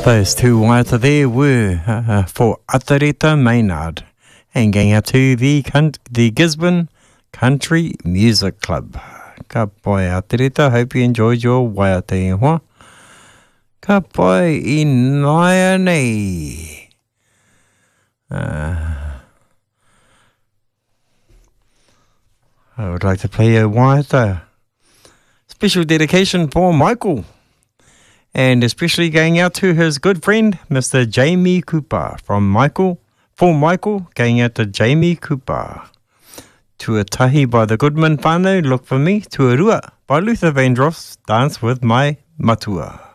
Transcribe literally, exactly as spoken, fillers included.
Those two waiata there were uh, for Atareta Maynard and going out to the, the Gisborne Country Music Club. Ka pai Atareta, hope you enjoyed your waiata e hoa. Ka pai I naia nei. Uh, I would like to play a waiata. Special dedication for Michael. And especially going out to his good friend, Mister Jamie Cooper. From Michael, for Michael, going out to Jamie Cooper. Tuatahi by the Goodman whānau, Look For Me. Tuarua by Luther Vandross, Dance With My Matua.